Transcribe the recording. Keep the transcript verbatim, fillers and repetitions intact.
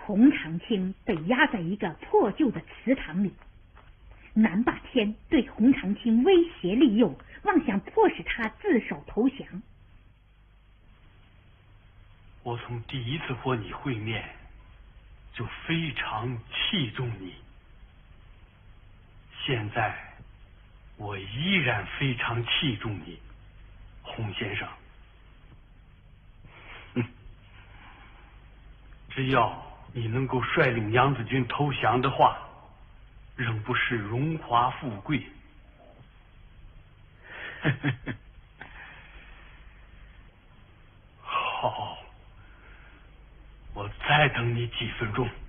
洪长青被压在一个破旧的祠堂里。南霸天对洪长青威胁利诱，妄想迫使他自首投降。 我从第一次和你会面就非常器重你，现在我依然非常器重你，洪先生。嗯，只要你能够率领杨子军投降的话，仍不是荣华富贵。好，我再等你几分钟。